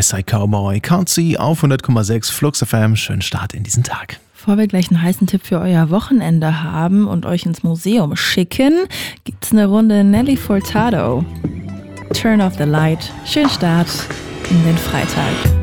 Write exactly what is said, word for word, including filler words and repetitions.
West Side Cowboy, Can't See auf hundert Komma sechs Flux F M. Schönen Start in diesen Tag. Bevor wir gleich einen heißen Tipp für euer Wochenende haben und euch ins Museum schicken, gibt's eine Runde Nelly Furtado. Turn off the light. Schönen Start in den Freitag.